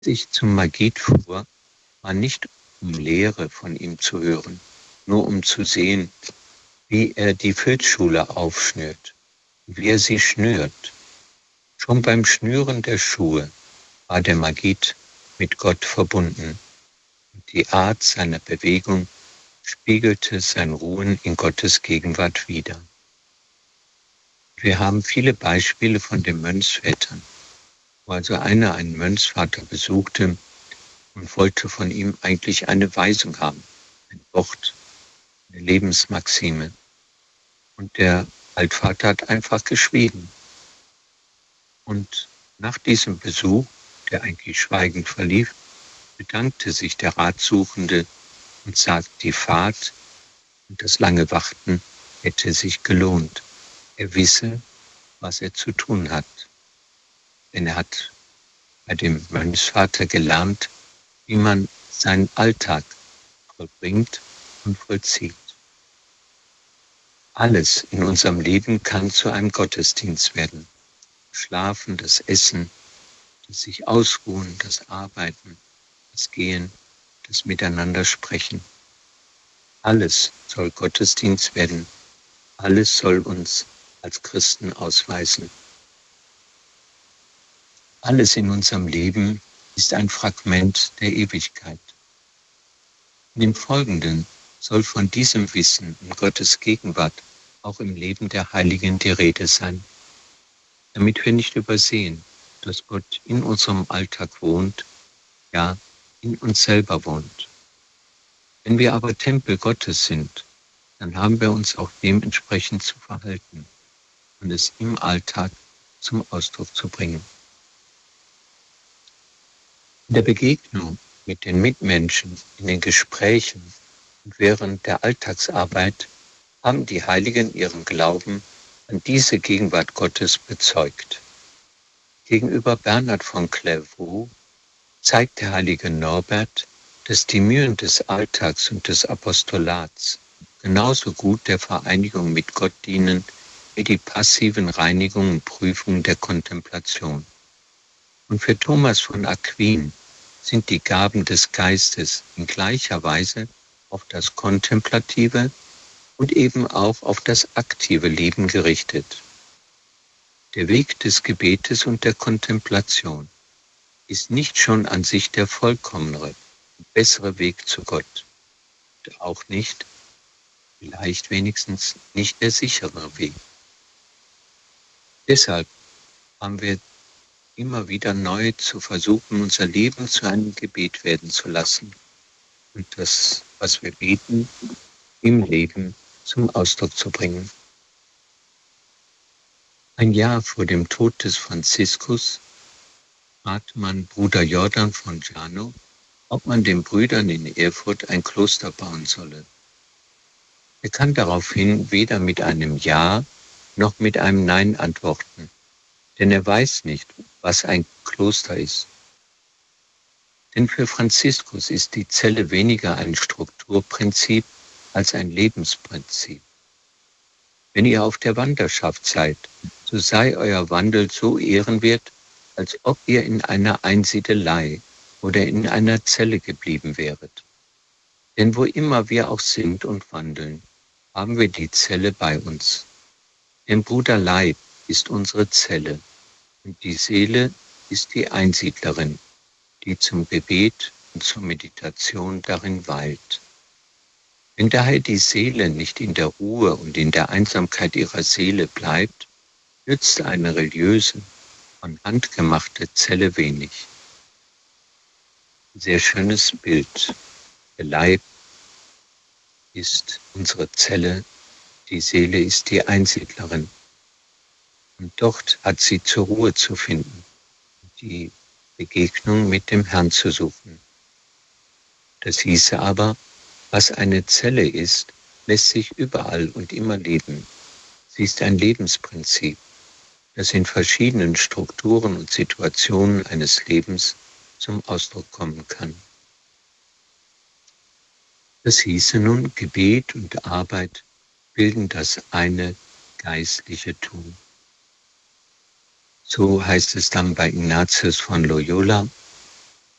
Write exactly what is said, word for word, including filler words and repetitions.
Als ich zum Maggid fuhr, war nicht um Lehre von ihm zu hören, nur um zu sehen, wie er die Filzschule aufschnürt, wie er sie schnürt. Schon beim Schnüren der Schuhe war der Maggid mit Gott verbunden. Und die Art seiner Bewegung spiegelte sein Ruhen in Gottes Gegenwart wider. Wir haben viele Beispiele von den Mönchsvätern, wo also einer einen Mönchsvater besuchte und wollte von ihm eigentlich eine Weisung haben, ein Wort, eine Lebensmaxime. Und der Altvater hat einfach geschwiegen. Und nach diesem Besuch, der eigentlich schweigend verlief, bedankte sich der Ratsuchende und sagte, die Fahrt und das lange Warten hätte sich gelohnt. Er wisse, was er zu tun hat. Denn er hat bei dem Mönchsvater gelernt, wie man seinen Alltag vollbringt und vollzieht. Alles in unserem Leben kann zu einem Gottesdienst werden. Das Schlafen, das Essen, das sich ausruhen, das Arbeiten, das Gehen, das Miteinander sprechen. Alles soll Gottesdienst werden. Alles soll uns als Christen ausweisen. Alles in unserem Leben ist ein Fragment der Ewigkeit. In dem Folgenden soll von diesem Wissen in Gottes Gegenwart auch im Leben der Heiligen die Rede sein, damit wir nicht übersehen, dass Gott in unserem Alltag wohnt, ja, in uns selber wohnt. Wenn wir aber Tempel Gottes sind, dann haben wir uns auch dementsprechend zu verhalten und es im Alltag zum Ausdruck zu bringen. In der Begegnung mit den Mitmenschen, in den Gesprächen und während der Alltagsarbeit haben die Heiligen ihren Glauben an diese Gegenwart Gottes bezeugt. Gegenüber Bernhard von Clairvaux zeigt der heilige Norbert, dass die Mühen des Alltags und des Apostolats genauso gut der Vereinigung mit Gott dienen wie die passiven Reinigungen und Prüfungen der Kontemplation. Und für Thomas von Aquin sind die Gaben des Geistes in gleicher Weise auf das kontemplative und eben auch auf das aktive Leben gerichtet. Der Weg des Gebetes und der Kontemplation ist nicht schon an sich der vollkommenere, bessere Weg zu Gott. Und auch nicht, vielleicht wenigstens nicht der sichere Weg. Deshalb haben wir immer wieder neu zu versuchen, unser Leben zu einem Gebet werden zu lassen und das, was wir beten, im Leben zum Ausdruck zu bringen. Ein Jahr vor dem Tod des Franziskus fragte man Bruder Jordan von Giano, ob man den Brüdern in Erfurt ein Kloster bauen solle. Er kann daraufhin weder mit einem Ja noch mit einem Nein antworten, denn er weiß nicht, was ein Kloster ist. Denn für Franziskus ist die Zelle weniger ein Strukturprinzip als ein Lebensprinzip. Wenn ihr auf der Wanderschaft seid, so sei euer Wandel so ehrenwert, als ob ihr in einer Einsiedelei oder in einer Zelle geblieben wäret. Denn wo immer wir auch sind und wandeln, haben wir die Zelle bei uns. Denn Bruder Leib ist unsere Zelle und die Seele ist die Einsiedlerin, die zum Gebet und zur Meditation darin weilt. Wenn daher die Seele nicht in der Ruhe und in der Einsamkeit ihrer Seele bleibt, nützt eine religiöse, von Hand gemachte Zelle wenig. Sehr schönes Bild. Der Leib ist unsere Zelle, die Seele ist die Einsiedlerin. Und dort hat sie zur Ruhe zu finden, die Begegnung mit dem Herrn zu suchen. Das hieße aber, was eine Zelle ist, lässt sich überall und immer leben. Sie ist ein Lebensprinzip, das in verschiedenen Strukturen und Situationen eines Lebens zum Ausdruck kommen kann. Das hieße nun, Gebet und Arbeit bilden das eine geistliche Tun. So heißt es dann bei Ignatius von Loyola,